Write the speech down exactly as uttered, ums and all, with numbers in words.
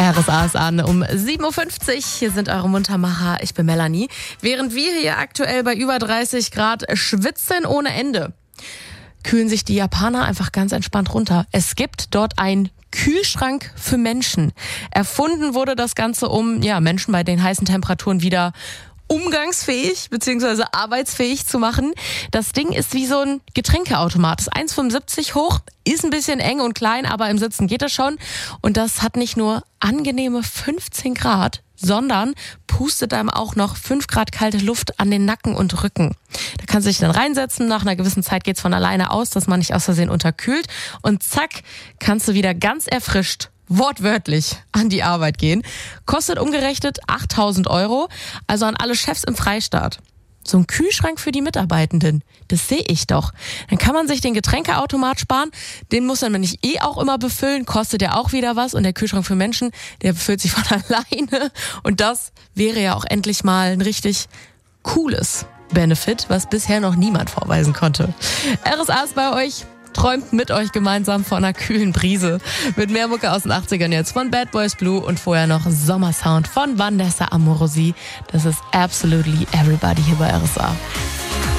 R S A ist an um sieben Uhr fünfzig. Hier sind eure Muntermacher. Ich bin Melanie. Während wir hier aktuell bei über dreißig Grad schwitzen ohne Ende, kühlen sich die Japaner einfach ganz entspannt runter. Es gibt dort einen Kühlschrank für Menschen. Erfunden wurde das Ganze, um ja Menschen bei den heißen Temperaturen wieder umgangsfähig bzw. arbeitsfähig zu machen. Das Ding ist wie so ein Getränkeautomat. Das ist eins Komma fünfundsiebzig hoch, ist ein bisschen eng und klein, aber im Sitzen geht es schon. Und das hat nicht nur angenehme fünfzehn Grad, sondern pustet einem auch noch fünf Grad kalte Luft an den Nacken und Rücken. Da kannst du dich dann reinsetzen. Nach einer gewissen Zeit geht's von alleine aus, dass man nicht aus Versehen unterkühlt. Und zack, kannst du wieder ganz erfrischt wortwörtlich an die Arbeit gehen. Kostet umgerechnet achttausend Euro, also an alle Chefs im Freistaat. So ein Kühlschrank für die Mitarbeitenden, das sehe ich doch. Dann kann man sich den Getränkeautomat sparen, den muss man nicht eh auch immer befüllen, kostet ja auch wieder was. Und der Kühlschrank für Menschen, der befüllt sich von alleine. Und das wäre ja auch endlich mal ein richtig cooles Benefit, was bisher noch niemand vorweisen konnte. R S A ist bei euch. Träumt mit euch gemeinsam von einer kühlen Brise. Mit mehr Mucke aus den achtzigern jetzt von Bad Boys Blue und vorher noch Sommersound von Vanessa Amorosi. Das ist Absolutely Everybody hier bei R S A.